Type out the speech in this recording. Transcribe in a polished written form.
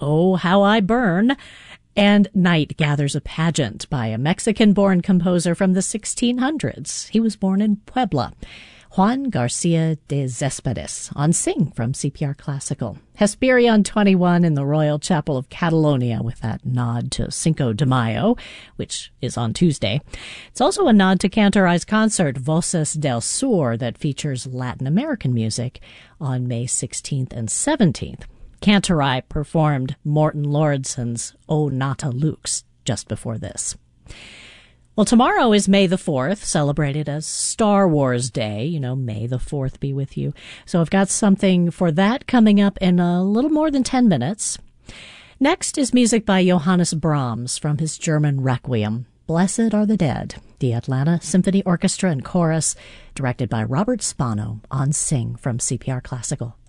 Oh, How I Burn, and Night Gathers a Pageant by a Mexican-born composer from the 1600s. He was born in Puebla. Juan Garcia de Cespedes on Sing from CPR Classical. Hesperion 21 in the Royal Chapel of Catalonia with that nod to Cinco de Mayo, which is on Tuesday. It's also a nod to Cantorais concert Voces del Sur that features Latin American music on May 16th and 17th. Cantorai performed Morton Lordson's O Nata Lux just before this. Well, tomorrow is May the 4th, celebrated as Star Wars Day. You know, May the 4th be with you. So I've got something for that coming up in a little more than 10 minutes. Next is music by Johannes Brahms from his German Requiem, Blessed Are the Dead, the Atlanta Symphony Orchestra and Chorus, directed by Robert Spano on Sing from CPR Classical.